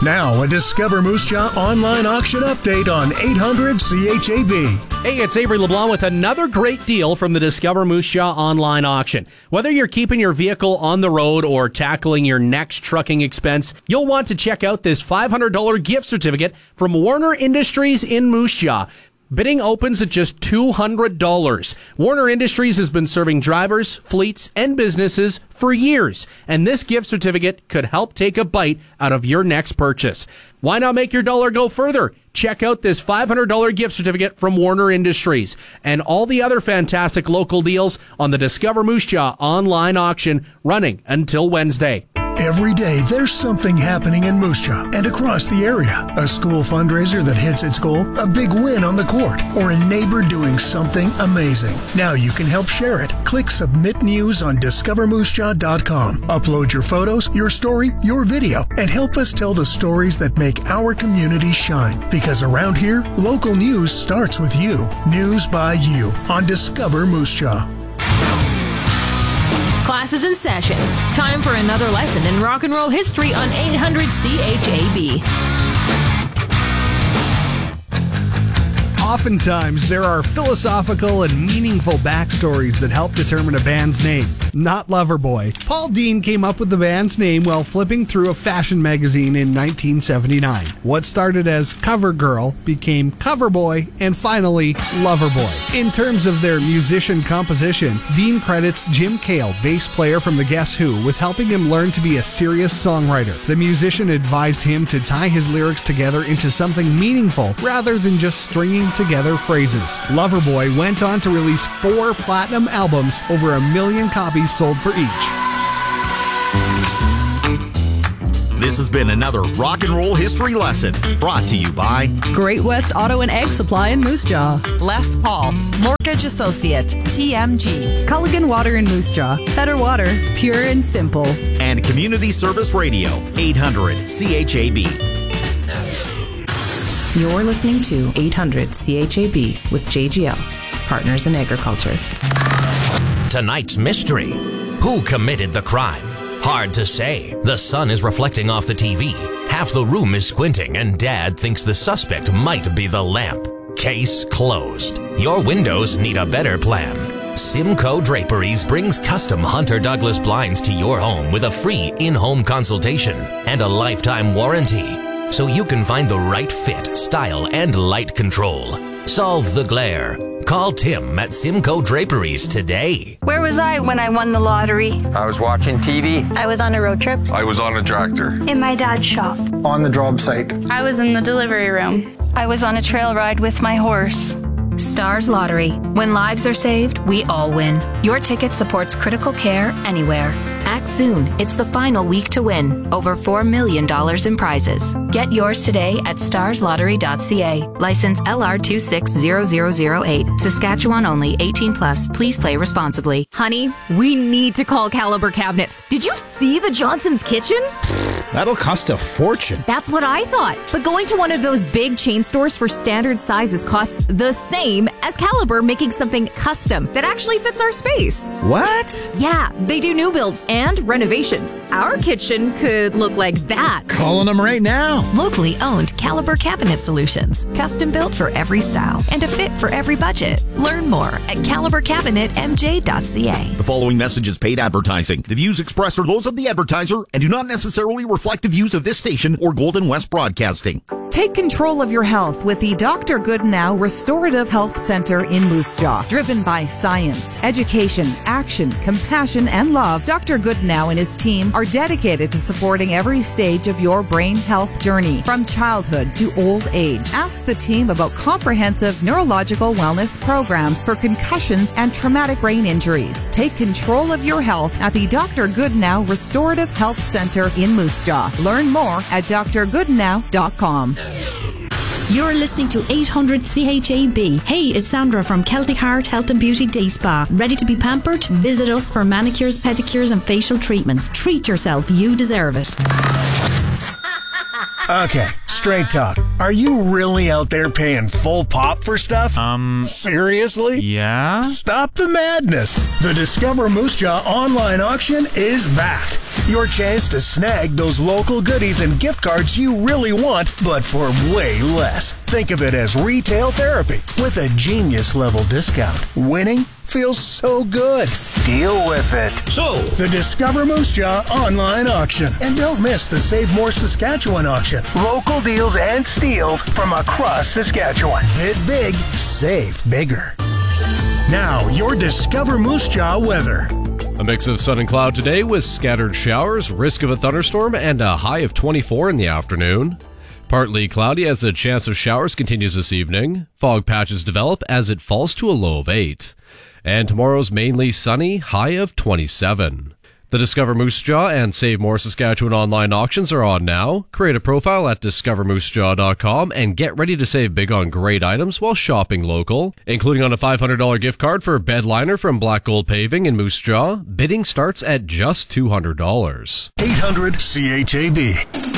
Now, a Discover Moose Jaw online auction update on 800 CHAB. Hey, it's Avery LeBlanc with another great deal from the Discover Moose Jaw online auction. Whether you're keeping your vehicle on the road or tackling your next trucking expense, you'll want to check out this $500 gift certificate from Warner Industries in Moose Jaw. Bidding opens at just $200. Warner Industries has been serving drivers, fleets, and businesses for years, and this gift certificate could help take a bite out of your next purchase. Why not make your dollar go further? Check out this $500 gift certificate from Warner Industries and all the other fantastic local deals on the Discover Moose Jaw online auction running until Wednesday. Every day, there's something happening in Moose Jaw and across the area. A school fundraiser that hits its goal, a big win on the court, or a neighbor doing something amazing. Now you can help share it. Click Submit News on discovermoosejaw.com. Upload your photos, your story, your video, and help us tell the stories that make our community shine. Because around here, local news starts with you. News by you on Discover Moose Jaw. Class is in session. Time for another lesson in rock and roll history on 800 CHAB. Oftentimes, there are philosophical and meaningful backstories that help determine a band's name. Not Loverboy. Paul Dean came up with the band's name while flipping through a fashion magazine in 1979. What started as Cover Girl became Cover Boy and finally Loverboy. In terms of their musician composition, Dean credits Jim Cale, bass player from the Guess Who, with helping him learn to be a serious songwriter. The musician advised him to tie his lyrics together into something meaningful rather than just stringing together phrases. Loverboy went on to release 4 platinum albums, over 1 million copies sold for each. This has been another rock and roll history lesson brought to you by Great West Auto and Egg Supply in Moose Jaw, Les Paul, Mortgage Associate, TMG, Culligan Water in Moose Jaw, better water, pure and simple, and Community Service Radio, 800 CHAB. You're listening to 800 CHAB with JGL, Partners in Agriculture. Tonight's mystery. Who committed the crime? Hard to say. The sun is reflecting off the TV. Half the room is squinting, and Dad thinks the suspect might be the lamp. Case closed. Your windows need a better plan. Simcoe Draperies brings custom Hunter Douglas blinds to your home with a free in-home consultation and a lifetime warranty, so you can find the right fit, style, and light control. Solve the glare. Call Tim at Simcoe Draperies today. Where was I when I won the lottery? I was watching TV. I was on a road trip. I was on a tractor. In my dad's shop. On the job site. I was in the delivery room. I was on a trail ride with my horse. Stars Lottery. When lives are saved, we all win. Your ticket supports critical care anywhere. Act soon. It's the final week to win. Over $4 million in prizes. Get yours today at starslottery.ca. License LR260008. Saskatchewan only. 18 plus. Please play responsibly. Honey, we need to call Caliber Cabinets. Did you see the Johnson's kitchen? That'll cost a fortune. That's what I thought. But going to one of those big chain stores for standard sizes costs the same as Caliber making something custom that actually fits our space. What? Yeah, they do new builds and renovations. Our kitchen could look like that. Calling them right now. Locally owned Caliber Cabinet Solutions. Custom built for every style and a fit for every budget. Learn more at calibercabinetmj.ca. The following message is paid advertising. The views expressed are those of the advertiser and do not necessarily reflect the views of this station or Golden West Broadcasting. Take control of your health with the Dr. Goodnow Restorative Health Center in Moose Jaw. Driven by science, education, action, compassion, and love, Dr. Goodnow and his team are dedicated to supporting every stage of your brain health journey, from childhood to old age. Ask the team about comprehensive neurological wellness programs for concussions and traumatic brain injuries. Take control of your health at the Dr. Goodnow Restorative Health Center in Moose Jaw. Learn more at drgoodnow.com. You're listening to 800 CHAB. Hey, it's Sandra from Celtic Heart Health and Beauty Day Spa. Ready to be pampered? Visit us for manicures, pedicures, and facial treatments. Treat yourself. You deserve it. Okay, straight talk. Are you really out there paying full pop for stuff? Seriously? Yeah? Stop the madness. The Discover Moose Jaw online auction is back. Your chance to snag those local goodies and gift cards you really want, but for way less. Think of it as retail therapy with a genius-level discount. Winning feels so good. Deal with it. So, the Discover Moose Jaw online auction. And don't miss the Save More Saskatchewan auction. Local deals and steals from across Saskatchewan. Bid big, save bigger. Now, your Discover Moose Jaw weather. A mix of sun and cloud today with scattered showers, risk of a thunderstorm, and a high of 24 in the afternoon. Partly cloudy as the chance of showers continues this evening. Fog patches develop as it falls to a low of 8. And tomorrow's mainly sunny, high of 27. The Discover Moose Jaw and Save More Saskatchewan online auctions are on now. Create a profile at discovermoosejaw.com and get ready to save big on great items while shopping local, including on a $500 gift card for a bed liner from Black Gold Paving in Moose Jaw. Bidding starts at just $200. 800 CHAB.